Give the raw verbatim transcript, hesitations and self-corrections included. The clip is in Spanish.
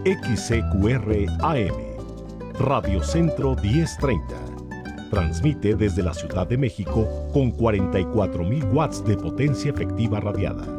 X C Q R A M, Radio Centro diez treinta. Transmite desde la Ciudad de México con cuarenta y cuatro mil watts de potencia efectiva radiada.